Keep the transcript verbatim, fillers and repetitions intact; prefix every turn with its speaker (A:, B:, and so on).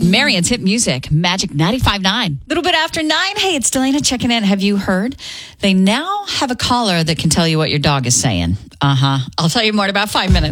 A: Marion's Hit Music, Magic ninety-five point nine. A little bit after nine. Hey, it's Delana checking in. Have you heard? They now have a caller that can tell you what your dog is saying. Uh-huh. I'll tell you more in about five minutes.